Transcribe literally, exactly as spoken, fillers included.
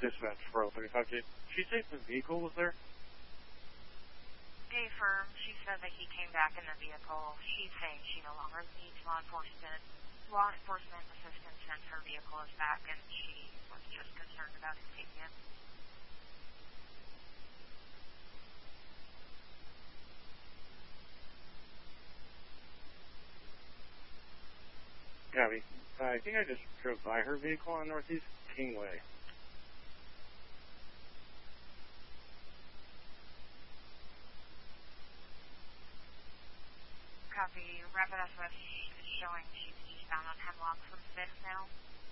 dispatch for oh thirty-five. Did she say the vehicle was there? Day firm, she said that he came back in the vehicle. She's saying she no longer needs law enforcement. Law enforcement assistance since her vehicle is back, and she was just concerned about his safety. Gabby, I think I just drove by her vehicle on Northeast Kingway. Copy. Rapid S O S is showing she's eastbound on Hemlock from fifth now.